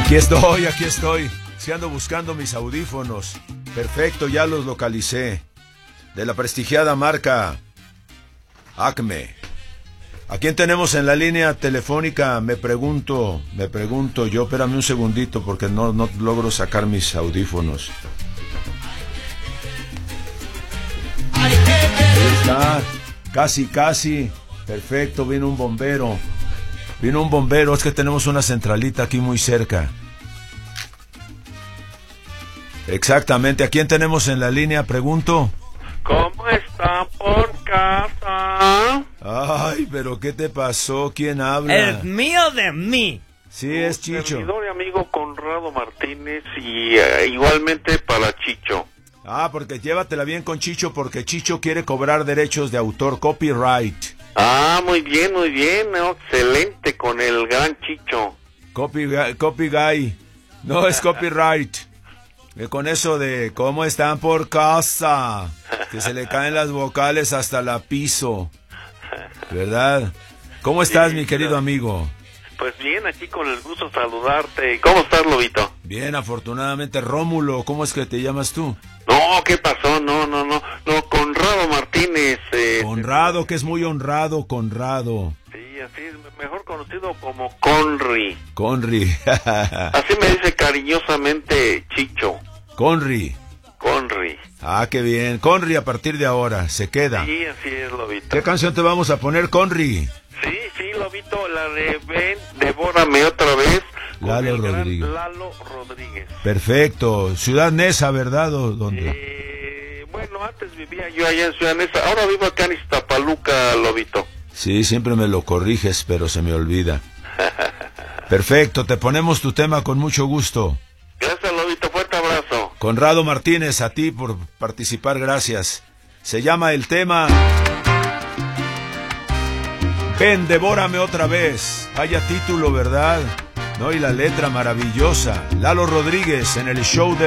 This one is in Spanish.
Aquí estoy. Si ando buscando mis audífonos. Perfecto, ya los localicé. De la prestigiada marca Acme. ¿A quién tenemos en la línea telefónica? Me pregunto yo. Espérame un segundito porque no logro sacar mis audífonos. Ahí está. Casi. Perfecto, vino un bombero. Es que tenemos una centralita aquí muy cerca. Exactamente, ¿a quién tenemos en la línea? Pregunto. ¿Cómo está por casa? Ay, pero ¿qué te pasó? ¿Quién habla? El mío de mí. Sí, es Chicho. Servidor y amigo Conrado Martínez y igualmente para Chicho. Ah, porque llévatela bien con Chicho porque Chicho quiere cobrar derechos de autor, copyright. Ah, muy bien, ¿no? Excelente con el gran Chicho. Copy guy. No, es copyright. Con eso de ¿cómo están por casa? Que se le caen las vocales hasta la piso. ¿Verdad? ¿Cómo estás, mi querido amigo? Pues bien, aquí con el gusto de saludarte. ¿Cómo estás, Lobito? Bien, afortunadamente. Rómulo, ¿cómo es que te llamas tú? No, ¿qué pasó? No, Conrado Martínez. Conrado, que es muy honrado, Conrado. Sí, así es, mejor conocido como Conry. Así me dice cariñosamente Chicho. Conry. Ah, qué bien. Conry a partir de ahora, se queda. Sí, así es, Lobito. ¿Qué canción te vamos a poner, Conry? Sí, Lobito, la de Ven, devórame otra vez. Lalo Rodríguez. Lalo Rodríguez. Perfecto. Ciudad Neza, ¿verdad? ¿O dónde? Bueno, antes vivía yo allá en Ciudad Neza, ahora vivo acá en Iztapaluca, Lobito. Sí, siempre me lo corriges, pero se me olvida. Perfecto, te ponemos tu tema con mucho gusto. Gracias, Lobito, fuerte abrazo. Conrado Martínez, a ti por participar, gracias. Se llama el tema Ven, devórame otra vez. Vaya título, ¿verdad? No, y la letra maravillosa. Lalo Rodríguez en el show de